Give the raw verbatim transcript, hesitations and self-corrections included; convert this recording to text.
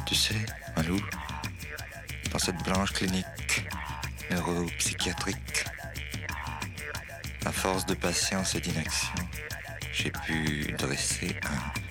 Tu sais, Malou, dans cette blanche clinique neuropsychiatrique, à force de patience et d'inaction, j'ai pu dresser un